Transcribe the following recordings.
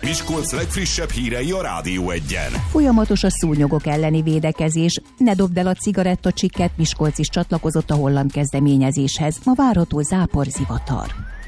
Miskolc legfrissebb hírei a Rádió Egyen. Folyamatos a szúnyogok elleni védekezés. Ne dobd el a cigarettacsikket, Miskolc is csatlakozott a holland kezdeményezéshez. Ma várható zápor, zivatar.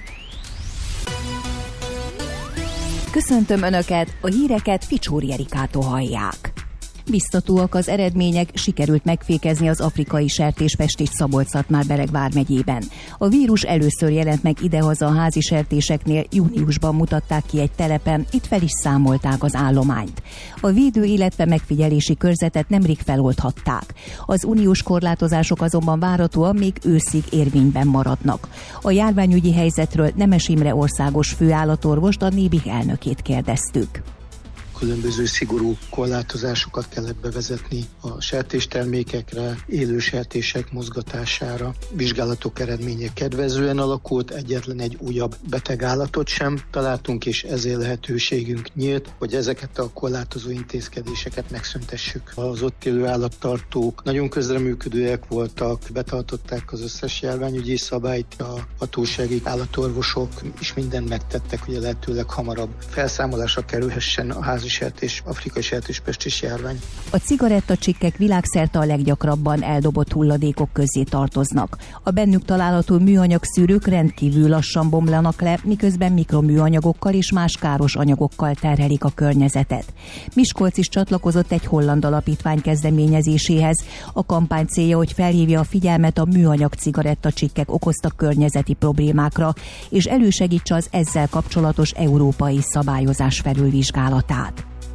Köszöntöm Önöket, a híreket Ficsóri Erikától hallják. Biztatóak az eredmények, sikerült megfékezni az afrikai sertéspestést Szabolcs-Szatmár-Bereg vármegyében. A vírus először jelent meg idehaza a házi sertéseknél, júniusban mutatták ki egy telepen, itt fel is számolták az állományt. A védő, illetve megfigyelési körzetet nemrég feloldhatták. Az uniós korlátozások azonban várhatóan még őszig érvényben maradnak. A járványügyi helyzetről Nemes Imre országos főállatorvost, a NÉBIH elnökét kérdeztük. Különböző szigorú korlátozásokat kellett bevezetni a sertéstermékekre, élő sertések mozgatására. Vizsgálatok eredménye kedvezően alakult, egyetlen egy újabb betegállatot sem találtunk, és ezért lehetőségünk nyílt, hogy ezeket a korlátozó intézkedéseket megszüntessük. Az ott élő állattartók nagyon közreműködőek voltak, betartották az összes járványügyi szabályt, a hatósági állatorvosok is mindent megtettek, hogy a lehetőleg hamarabb felszámolásra kerülhessen a házi afrikai sertéspestis járvány. A cigarettacsikkek világszerte a leggyakrabban eldobott hulladékok közé tartoznak. A bennük található műanyag szűrők rendkívül lassan bomlanak le, miközben mikroműanyagokkal és más káros anyagokkal terhelik a környezetet. Miskolc is csatlakozott egy holland alapítvány kezdeményezéséhez. A kampány célja, hogy felhívja a figyelmet a műanyag cigarettacsikkek okozta környezeti problémákra, és elősegítse az ezzel kapcsolatos európai szabályozás felülvizsgálatát.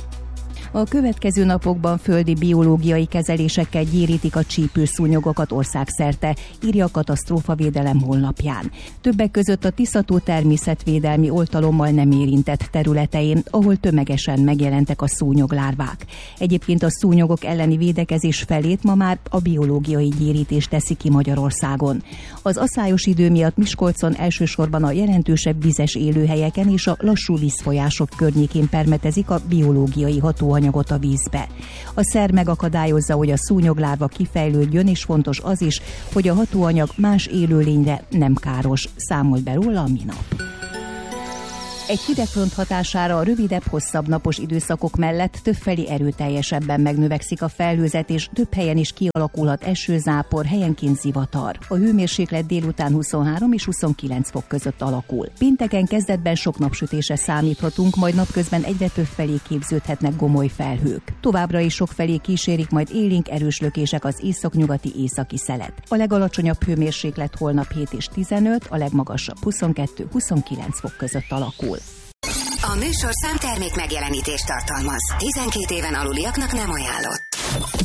A következő napokban földi biológiai kezelésekkel gyérítik a csípőszúnyogokat országszerte, írja a katasztrófavédelem honlapján. Többek között a Tisza-tó természetvédelmi oltalommal nem érintett területein, ahol tömegesen megjelentek a szúnyoglárvák. Egyébként a szúnyogok elleni védekezés felét ma már a biológiai gyérítés teszi ki Magyarországon. Az aszályos idő miatt Miskolcon elsősorban a jelentősebb vizes élőhelyeken és a lassú vízfolyások környékén permetezik a biológiai hatóanyagot a vízbe. A szer megakadályozza, hogy a szúnyoglárva kifejlődjön, és fontos az is, hogy a hatóanyag más élőlényre nem káros, számolt be róla a Minap. Egy hidegfront hatására a rövidebb, hosszabb napos időszakok mellett többfelé erőteljesebben megnövekszik a felhőzet, és több helyen is kialakulhat esőzápor, helyenként zivatar. A hőmérséklet délután 23 és 29 fok között alakul. Pénteken kezdetben sok napsütésre számíthatunk, majd napközben egyre többfelé képződhetnek gomoly felhők. Továbbra is sokfelé kísérik majd élénk erős lökések az északnyugati északi szelet. A legalacsonyabb hőmérséklet holnap 7 és 15, a legmagasabb 22-29 fok között alakul. A műsor számtermék megjelenítést tartalmaz. 12 éven aluliaknak nem ajánlott.